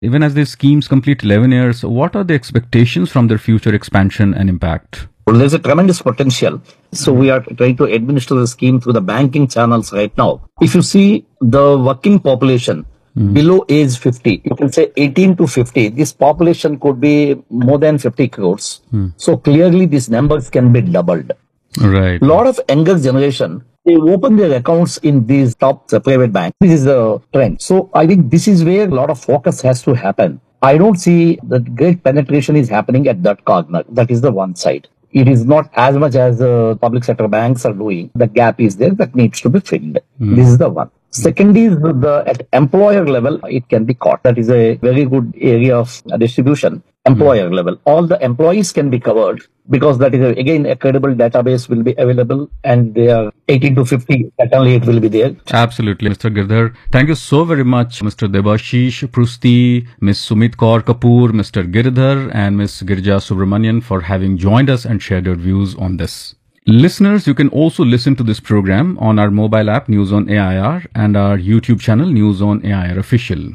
Even as these schemes complete 11 years, what are the expectations from their future expansion and impact? Well, there's a tremendous potential. So we are trying to administer the scheme through the banking channels right now. If you see the working population below age 50, you can say 18 to 50, this population could be more than 50 crores. So clearly these numbers can be doubled. Right. A lot of younger generation, they open their accounts in these top private banks. This is a trend. So I think this is where a lot of focus has to happen. I don't see that great penetration is happening at that corner. That is the one side. It is not as much as public sector banks are doing. The gap is there that needs to be filled. This is the one. Second is at employer level, it can be caught. That is a very good area of distribution. Employer level. All the employees can be covered because that is, again, a credible database will be available and they are 18 to 50. Certainly it will be there. Absolutely, Mr. Girdhar. Thank you so very much, Mr. Debashish Prusti, Ms. Sumit Kaur Kapoor, Mr. Girdhar, and Ms. Girija Subramanian for having joined us and shared your views on this. Listeners, you can also listen to this program on our mobile app News on AIR and our YouTube channel News on AIR Official.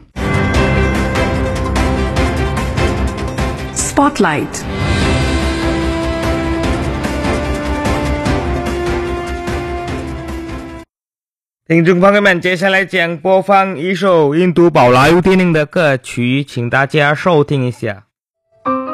Spotlight. 听众朋友们，接下来将播放一首印度宝莱坞电影的歌曲，请大家收听一下。